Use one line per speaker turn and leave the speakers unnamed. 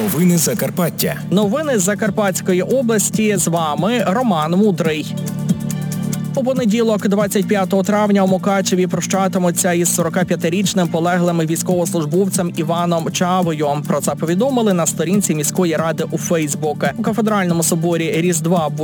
Новини Закарпаття.
Новини з Закарпатської області. З вами Роман Мудрий. У понеділок, 25 травня, у Мукачеві прощатимуться із 45-річним полеглим військовослужбовцем Іваном Чавою. Про це повідомили на сторінці міської ради у Фейсбук. У кафедральному соборі Різдва